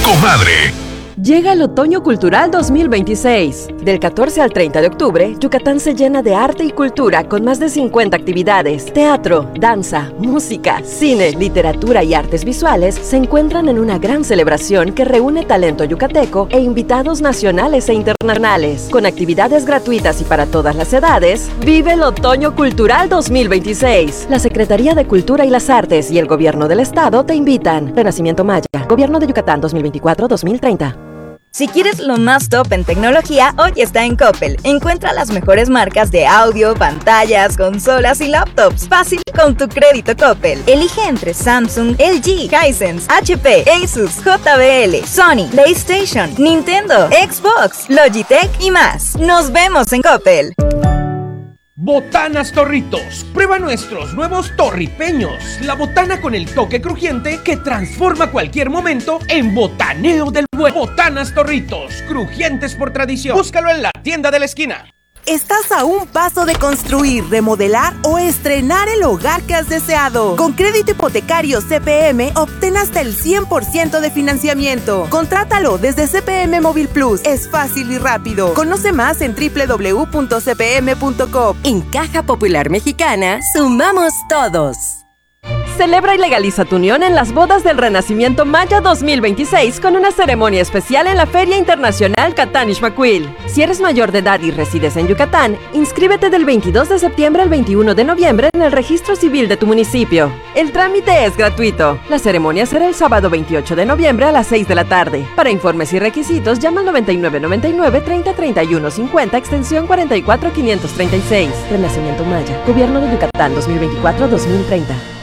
Comadre. Llega el Otoño Cultural 2026. Del 14 al 30 de octubre, Yucatán se llena de arte y cultura con más de 50 actividades. Teatro, danza, música, cine, literatura y artes visuales se encuentran en una gran celebración que reúne talento yucateco e invitados nacionales e internacionales. Con actividades gratuitas y para todas las edades, vive el Otoño Cultural 2026. La Secretaría de Cultura y las Artes y el Gobierno del Estado te invitan. Renacimiento Maya, Gobierno de Yucatán 2024-2030. Si quieres lo más top en tecnología, hoy está en Coppel. Encuentra las mejores marcas de audio, pantallas, consolas y laptops. Fácil con tu crédito Coppel. Elige entre Samsung, LG, Hisense, HP, Asus, JBL, Sony, PlayStation, Nintendo, Xbox, Logitech y más. Nos vemos en Coppel. Botanas Torritos. Prueba nuestros nuevos torripeños. La botana con el toque crujiente que transforma cualquier momento en botaneo del buen. Botanas Torritos, crujientes por tradición. Búscalo en la tienda de la esquina. Estás a un paso de construir, remodelar o estrenar el hogar que has deseado. Con crédito hipotecario CPM, obtén hasta el 100% de financiamiento. Contrátalo desde CPM Móvil Plus. Es fácil y rápido. Conoce más en www.cpm.com. En Caja Popular Mexicana, sumamos todos. Celebra y legaliza tu unión en las bodas del Renacimiento Maya 2026 con una ceremonia especial en la Feria Internacional Catán Ixmaquil. Si eres mayor de edad y resides en Yucatán, inscríbete del 22 de septiembre al 21 de noviembre en el registro civil de tu municipio. El trámite es gratuito. La ceremonia será el sábado 28 de noviembre a las 6 de la tarde. Para informes y requisitos, llama al 9999 30 31 50 extensión 44536. Renacimiento Maya, Gobierno de Yucatán 2024-2030.